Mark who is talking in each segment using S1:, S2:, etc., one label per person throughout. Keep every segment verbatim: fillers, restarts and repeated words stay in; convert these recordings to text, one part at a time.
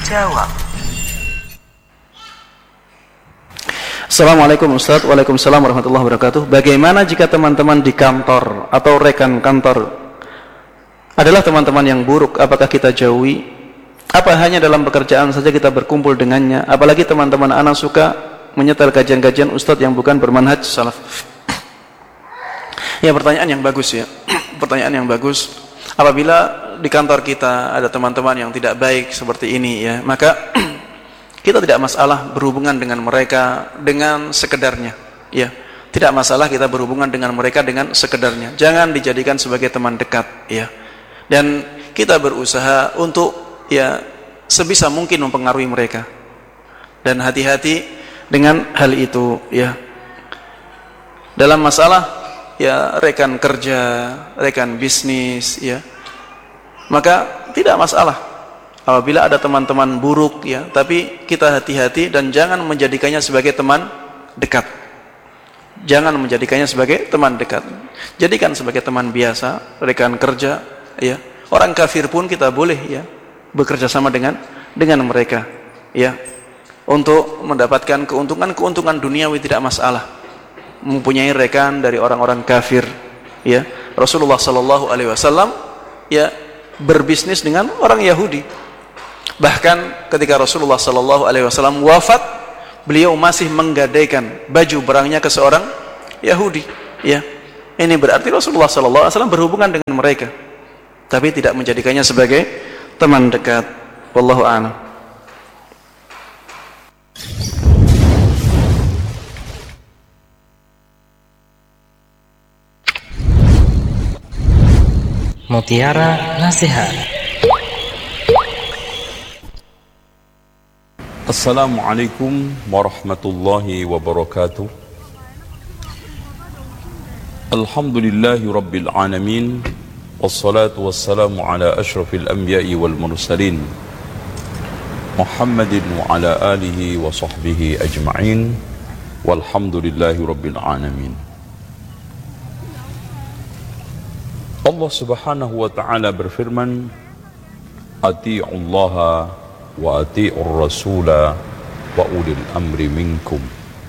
S1: menjawab.
S2: Assalamualaikum Ustaz. Waalaikumsalam warahmatullahi wabarakatuh. Bagaimana jika teman-teman di kantor atau rekan kantor adalah teman-teman yang buruk? Apakah kita jauhi? Apa hanya dalam pekerjaan saja kita berkumpul dengannya? Apalagi teman-teman anak suka menyetel kajian-kajian Ustaz yang bukan bermanhaj salaf. Ya, pertanyaan yang bagus ya. Pertanyaan yang bagus. Apabila di kantor kita ada teman-teman yang tidak baik seperti ini ya, maka kita tidak masalah berhubungan dengan mereka dengan sekedarnya ya. Tidak masalah kita berhubungan dengan mereka dengan sekedarnya. Jangan dijadikan sebagai teman dekat ya. Dan kita berusaha untuk ya sebisa mungkin mempengaruhi mereka. Dan hati-hati dengan hal itu ya. Dalam masalah ya rekan kerja, rekan bisnis ya, maka tidak masalah apabila ada teman-teman buruk ya, tapi kita hati-hati dan jangan menjadikannya sebagai teman dekat. Jangan menjadikannya sebagai teman dekat. Jadikan sebagai teman biasa, rekan kerja ya. Orang kafir pun kita boleh ya bekerja sama dengan dengan mereka ya, untuk mendapatkan keuntungan-keuntungan duniawi tidak masalah. Mempunyai rekan dari orang-orang kafir ya. Rasulullah sallallahu alaihi wasallam ya berbisnis dengan orang Yahudi. Bahkan ketika Rasulullah sallallahu alaihi wasallam wafat, beliau masih menggadaikan baju berangnya ke seorang Yahudi ya. Ini berarti Rasulullah sallallahu alaihi wasallam berhubungan dengan mereka, tapi tidak menjadikannya sebagai teman dekat. Wallahu a'lam.
S3: Mutiara Nasihat.
S4: Assalamualaikum warahmatullahi wabarakatuh. Alhamdulillahi rabbil alamin. Wassalatu wassalamu ala ashrafil anbiya'i wal mursalin, Muhammadin wa ala alihi wa sahbihi ajma'in. Walhamdulillahi rabbil alamin. Allah subhanahu wa ta'ala berfirman, Ati'ullaha wa ati'ur rasula wa ulil amri minkum.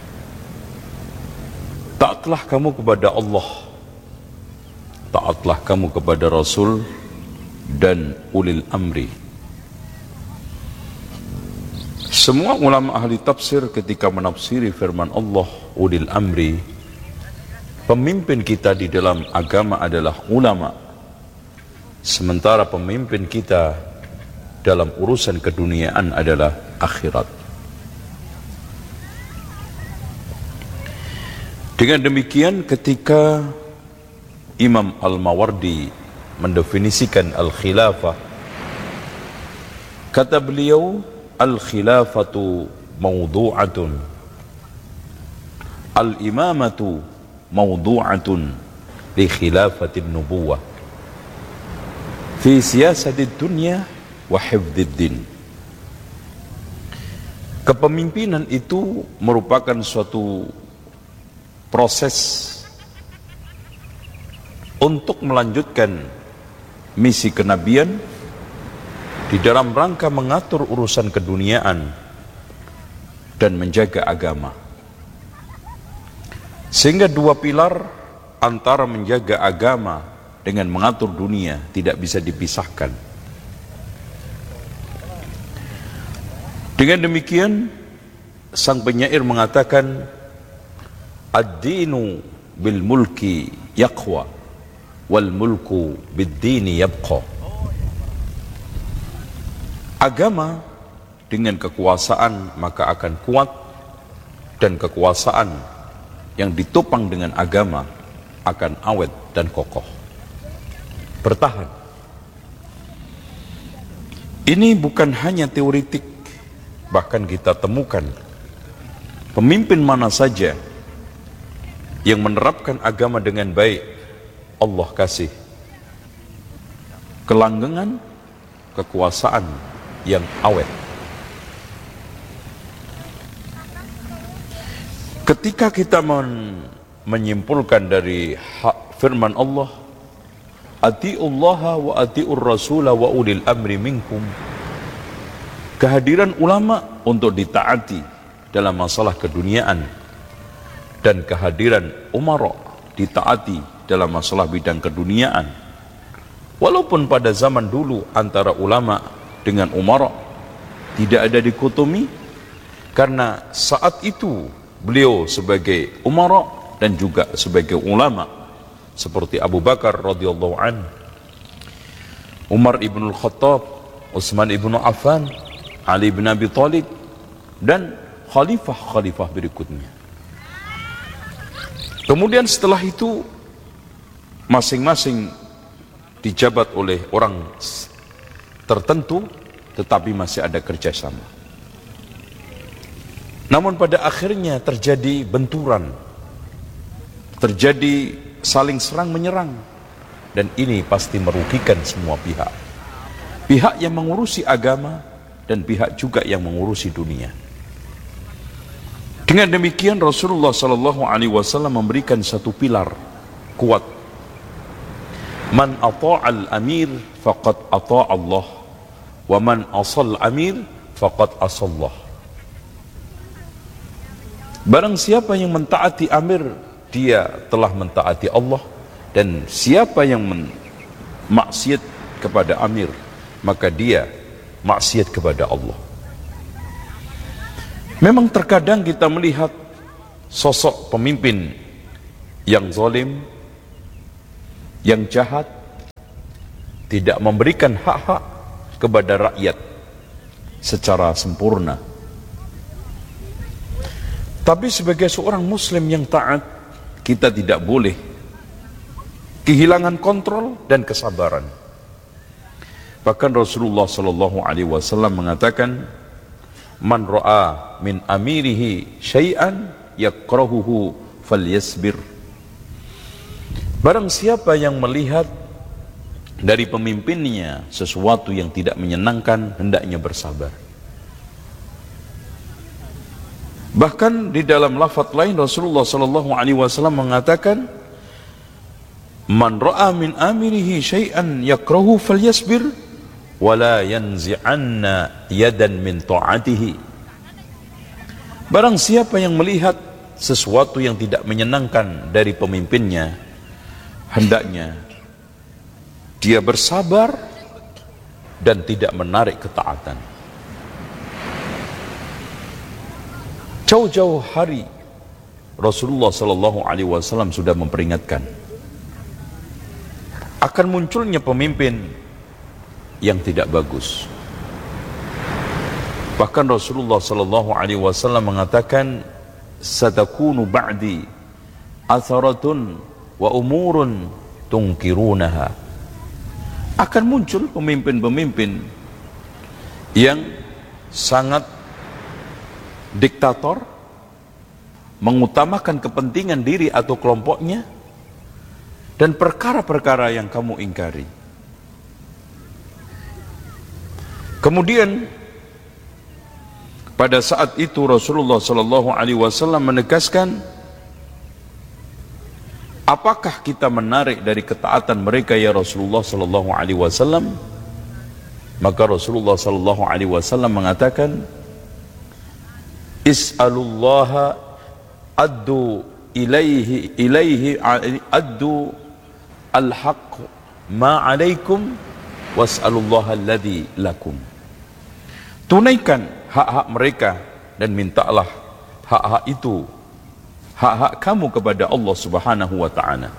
S4: Taatlah kamu kepada Allah, taatlah kamu kepada Rasul dan ulil amri. Semua ulama ahli tafsir ketika menafsiri firman Allah ulil amri, pemimpin kita di dalam agama adalah ulama, sementara pemimpin kita dalam urusan keduniaan adalah akhirat. Dengan demikian, ketika Imam Al-Mawardi mendefinisikan al-khilafah, kata beliau, al-khilafatu mawdu'atun, al-imamatu mawdu'atun li khilafatin nubuwah fi siyasatid dunya wa hifdzid din. Kepemimpinan itu merupakan suatu proses untuk melanjutkan misi kenabian di dalam rangka mengatur urusan keduniaan dan menjaga agama. Sehingga dua pilar antara menjaga agama dengan mengatur dunia tidak bisa dipisahkan. Dengan demikian, sang penyair mengatakan, ad-dinu bil mulki yaqwa wal mulku bid dini yabqa. Agama dengan kekuasaan maka akan kuat, dan kekuasaan yang ditopang dengan agama akan awet dan kokoh, bertahan. Ini bukan hanya teoritik, bahkan kita temukan pemimpin mana saja yang menerapkan agama dengan baik, Allah kasih kelanggengan kekuasaan yang awet. Ketika kita men menyimpulkan dari hak firman Allah, Ati'ullaha wa ati'ur rasula wa ulil amri minkum, Kehadiran ulama untuk ditaati dalam masalah keduniaan, dan kehadiran umara ditaati dalam masalah bidang keduniaan. Walaupun pada zaman dulu antara ulama dengan umara tidak ada dikotomi, karena saat itu beliau sebagai umara dan juga sebagai ulama, seperti Abu Bakar radhiyallahu an, Umar ibn al-Khattab, Utsman ibn Affan, Ali bin Abi Thalib, dan khalifah-khalifah berikutnya. Kemudian setelah itu masing-masing dijabat oleh orang tertentu, tetapi masih ada kerjasama. Namun pada akhirnya terjadi benturan, terjadi saling serang menyerang, dan ini pasti merugikan semua pihak. Pihak yang mengurusi agama dan pihak juga yang mengurusi dunia. Dengan demikian Rasulullah sallallahu alaihi wasallam memberikan satu pilar kuat. Man ata'al amir faqad ata'a Allah, wa man asal amir faqad asallah. Barang siapa yang mentaati amir, dia telah mentaati Allah, dan siapa yang maksiat kepada amir, maka dia maksiat kepada Allah. Memang terkadang kita melihat sosok pemimpin yang zalim, yang jahat, tidak memberikan hak-hak kepada rakyat secara sempurna. Tapi sebagai seorang muslim yang taat, kita tidak boleh kehilangan kontrol dan kesabaran. Bahkan Rasulullah sallallahu alaihi wasallam mengatakan, man ra'a min amirihi syai'an yakrahuhu falyasbir. Barang siapa yang melihat dari pemimpinnya sesuatu yang tidak menyenangkan, hendaknya bersabar. Bahkan di dalam lafaz lain Rasulullah sallallahu alaihi wasallam mengatakan, man ra'a min amirihi syai'an yakrahu falyasbir wala yanzi'anna yadan min ta'atihi. Barang siapa yang melihat sesuatu yang tidak menyenangkan dari pemimpinnya, hendaknya dia bersabar dan tidak menarik ketaatan. Jauh-jauh hari Rasulullah sallallahu alaihi wasallam sudah memperingatkan akan munculnya pemimpin yang tidak bagus. Bahkan Rasulullah sallallahu alaihi wasallam mengatakan, satakunu ba'di atharatun wa umurun tungkirunaha. Akan muncul pemimpin-pemimpin yang sangat diktator, mengutamakan kepentingan diri atau kelompoknya, dan perkara-perkara yang kamu ingkari. Kemudian pada saat itu Rasulullah sallallahu alaihi wasallam menegaskan, apakah kita menarik dari ketaatan mereka ya Rasulullah sallallahu alaihi wasallam? Maka Rasulullah sallallahu alaihi wasallam mengatakan, is'alullaha addu ilaihi ilaihi addu al-haq ma alaikum was'alullaha alladhi lakum. Tunaikan hak-hak mereka dan mintalah hak-hak itu, hak-hak kamu kepada Allah Subhanahu wa taala.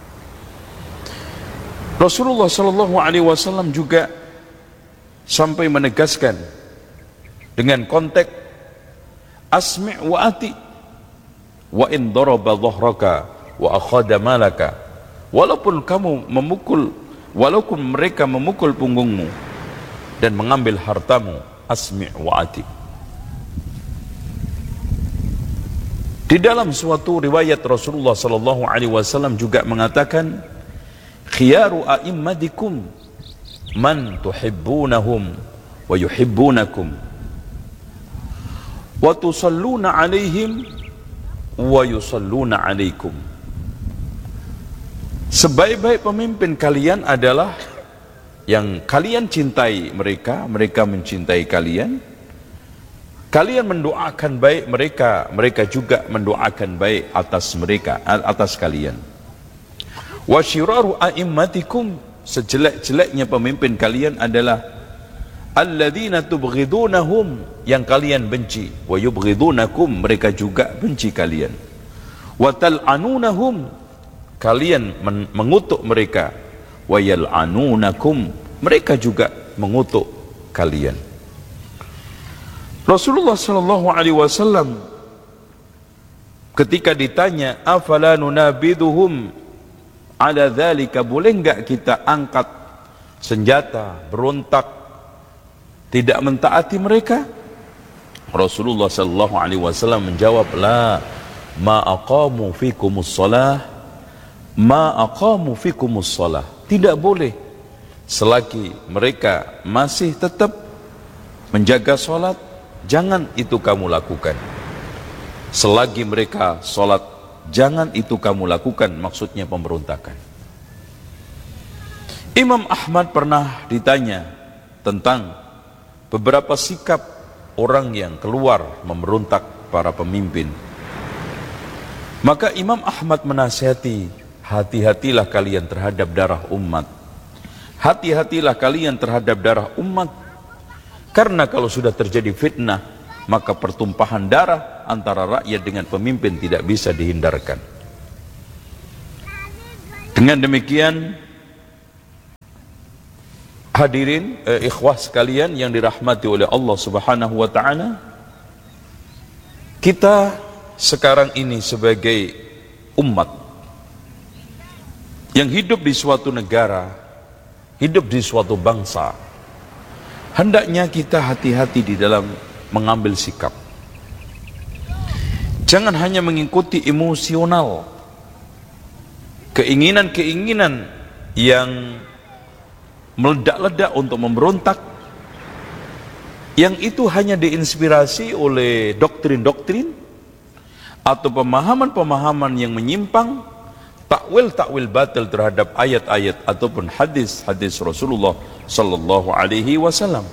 S4: Rasulullah sallallahu alaihi wasallam juga sampai menegaskan dengan konteks asmi' wa ati wa in daraba dhahraka wa akhadha malaka. Walaupun kamu memukul, walaupun mereka memukul punggungmu dan mengambil hartamu, asmi' wa ati. Di dalam suatu riwayat Rasulullah sallallahu alaihi wasallam juga mengatakan, khiyaru a'immatikum man tuhibbunahum wa yuhibbunakum wa tusalluna alaihim wa yusalluna alaikum. Sebaik-baik pemimpin kalian adalah yang kalian cintai mereka, mereka mencintai kalian, Kalian mendoakan baik mereka, mereka juga mendoakan baik atas mereka, atas kalian. Wa syiraru a'immatikum, sejelek-jeleknya pemimpin kalian adalah alladzina tubghidunahum, yang kalian benci, wa yubghidunakum, mereka juga benci kalian. Wa tal'anunahum, kalian mengutuk mereka, wa yal'anunakum, mereka juga mengutuk kalian. Rasulullah sallallahu alaihi wasallam ketika ditanya afala nunabiduhum ala dzalika, boleh enggak kita angkat senjata berontak tidak mentaati mereka? Rasulullah sallallahu alaihi wasallam menjawab, la ma aqamu fikumus shalah ma aqamu fikumus shalah, tidak boleh selagi mereka masih tetap menjaga salat, jangan itu kamu lakukan. Selagi mereka sholat, jangan itu kamu lakukan, maksudnya pemberontakan. Imam Ahmad pernah ditanya tentang beberapa sikap orang yang keluar memberontak para pemimpin. Maka Imam Ahmad menasihati, hati-hatilah kalian terhadap darah umat. Hati-hatilah kalian terhadap darah umat. Karena kalau sudah terjadi fitnah, maka pertumpahan darah antara rakyat dengan pemimpin tidak bisa dihindarkan. Dengan demikian, hadirin eh, ikhwah sekalian yang dirahmati oleh Allah Subhanahu wa taala, kita sekarang ini sebagai umat yang hidup di suatu negara, hidup di suatu bangsa, hendaknya kita hati-hati di dalam mengambil sikap. Jangan hanya mengikuti emosional, keinginan-keinginan yang meledak-ledak untuk memberontak, yang itu hanya diinspirasi oleh doktrin-doktrin atau pemahaman-pemahaman yang menyimpang, takwil-takwil batil terhadap ayat-ayat ataupun hadis-hadis Rasulullah sallallahu alaihi wasallam.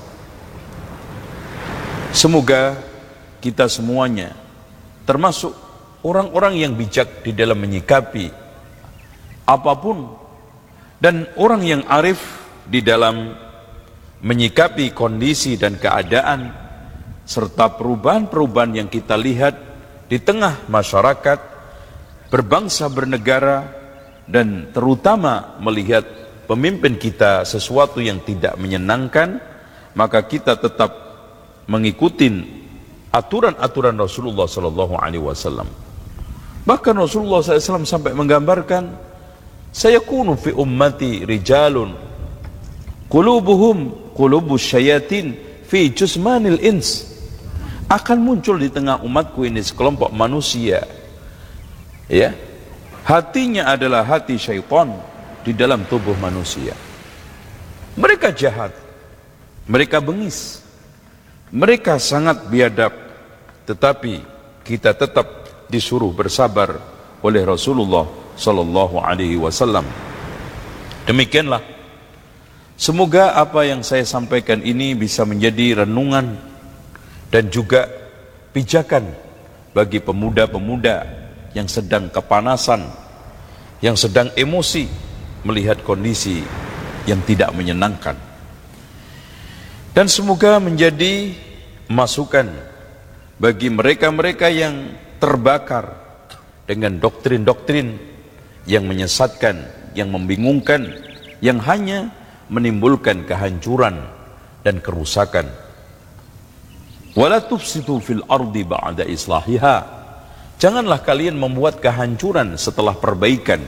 S4: Semoga kita semuanya termasuk orang-orang yang bijak di dalam menyikapi apapun, dan orang yang arif di dalam menyikapi kondisi dan keadaan serta perubahan-perubahan yang kita lihat di tengah masyarakat berbangsa bernegara, dan terutama melihat pemimpin kita sesuatu yang tidak menyenangkan, maka kita tetap mengikuti aturan-aturan Rasulullah sallallahu alaihi wasallam. Bahkan Rasulullah sallallahu alaihi wasallam sampai menggambarkan, sayakunu fi ummati rijalun qulubuhum qulubus syayatin fi jusmanil ins, akan muncul di tengah umatku ini sekelompok manusia, ya, hatinya adalah hati syaitan di dalam tubuh manusia. Mereka jahat, mereka bengis, mereka sangat biadab, tetapi kita tetap disuruh bersabar oleh Rasulullah sallallahu alaihi wasallam. Demikianlah, semoga apa yang saya sampaikan ini bisa menjadi renungan dan juga pijakan bagi pemuda-pemuda yang sedang kepanasan, yang sedang emosi melihat kondisi yang tidak menyenangkan. Dan semoga menjadi masukan bagi mereka-mereka yang terbakar dengan doktrin-doktrin yang menyesatkan, yang membingungkan, yang hanya menimbulkan kehancuran dan kerusakan. Wala tufsidu fil ardi ba'da islahiha, janganlah kalian membuat kehancuran setelah perbaikan.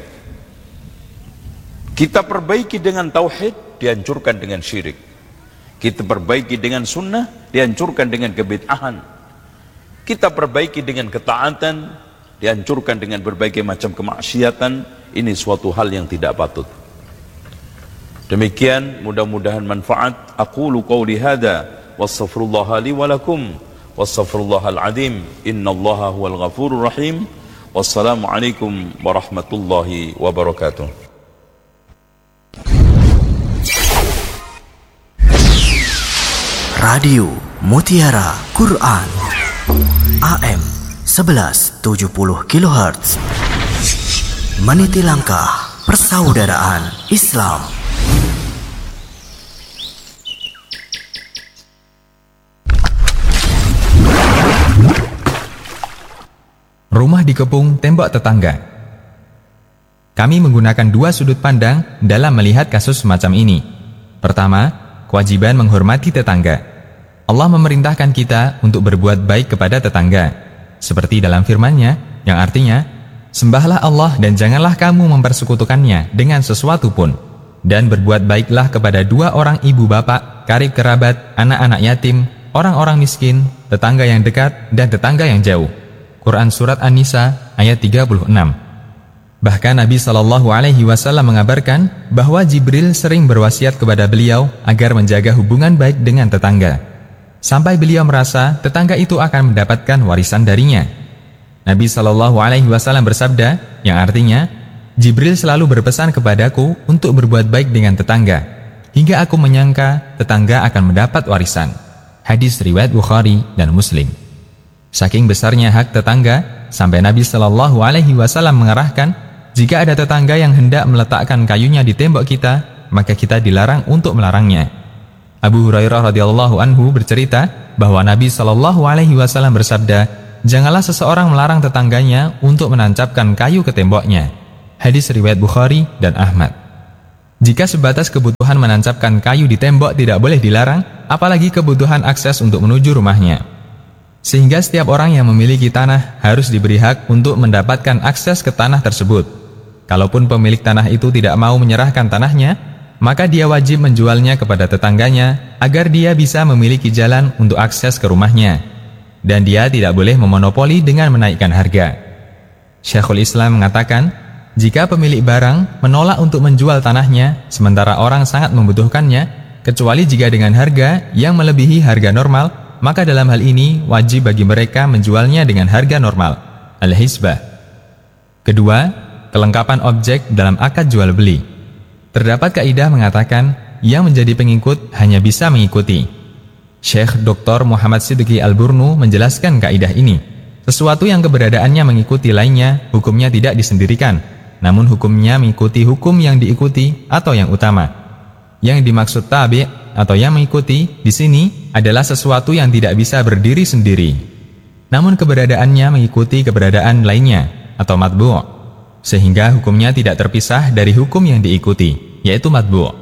S4: Kita perbaiki dengan tauhid, dihancurkan dengan syirik. Kita perbaiki dengan sunnah, dihancurkan dengan kebid'ahan. Kita perbaiki dengan ketaatan, dihancurkan dengan berbagai macam kemaksiatan. Ini suatu hal yang tidak patut. Demikian, mudah-mudahan manfaat. Aqulu qawli hadha wastaghfirullaha li wa lakum wastaghfirullahal azim, innallaha huwal ghafurur rahim. Wassalamualaikum warahmatullahi wabarakatuh.
S1: Radio Mutiara Quran A M sebelas tujuh puluh kilohertz, meniti langkah persaudaraan Islam.
S5: Rumah dikepung tembok tetangga. Kami menggunakan dua sudut pandang dalam melihat kasus semacam ini. Pertama, kewajiban menghormati tetangga. Allah memerintahkan kita untuk berbuat baik kepada tetangga, seperti dalam firman-Nya yang artinya, sembahlah Allah dan janganlah kamu mempersekutukannya dengan sesuatu pun, dan berbuat baiklah kepada dua orang ibu bapak, karib kerabat, anak-anak yatim, orang-orang miskin, tetangga yang dekat dan tetangga yang jauh. Quran Surat An-Nisa ayat tiga puluh enam. Bahkan Nabi shallallahu alaihi wasallam mengabarkan bahwa Jibril sering berwasiat kepada beliau agar menjaga hubungan baik dengan tetangga, sampai beliau merasa tetangga itu akan mendapatkan warisan darinya. Nabi shallallahu alaihi wasallam bersabda, yang artinya, Jibril selalu berpesan kepadaku untuk berbuat baik dengan tetangga, hingga aku menyangka tetangga akan mendapat warisan. Hadis riwayat Bukhari dan Muslim. Saking besarnya hak tetangga, sampai Nabi shallallahu alaihi wasallam mengarahkan, jika ada tetangga yang hendak meletakkan kayunya di tembok kita, maka kita dilarang untuk melarangnya. Abu Hurairah radhiyallahu anhu bercerita bahwa Nabi shallallahu alaihi wasallam bersabda, janganlah seseorang melarang tetangganya untuk menancapkan kayu ke temboknya. Hadis riwayat Bukhari dan Ahmad. Jika sebatas kebutuhan menancapkan kayu di tembok tidak boleh dilarang, apalagi kebutuhan akses untuk menuju rumahnya. Sehingga setiap orang yang memiliki tanah harus diberi hak untuk mendapatkan akses ke tanah tersebut. Kalaupun pemilik tanah itu tidak mau menyerahkan tanahnya, maka dia wajib menjualnya kepada tetangganya agar dia bisa memiliki jalan untuk akses ke rumahnya. Dan dia tidak boleh memonopoli dengan menaikkan harga. Syekhul Islam mengatakan, jika pemilik barang menolak untuk menjual tanahnya sementara orang sangat membutuhkannya, kecuali jika dengan harga yang melebihi harga normal, maka dalam hal ini wajib bagi mereka menjualnya dengan harga normal, al-hisbah. Kedua, kelengkapan objek dalam akad jual beli. Terdapat kaidah mengatakan, yang menjadi pengikut hanya bisa mengikuti. Syekh Doktor Muhammad Siddiqi Al-Burnu menjelaskan kaidah ini. Sesuatu yang keberadaannya mengikuti lainnya, hukumnya tidak disendirikan, namun hukumnya mengikuti hukum yang diikuti atau yang utama. Yang dimaksud tabi' atau yang mengikuti di sini adalah sesuatu yang tidak bisa berdiri sendiri, namun keberadaannya mengikuti keberadaan lainnya atau matbu', sehingga hukumnya tidak terpisah dari hukum yang diikuti, yaitu matbu'.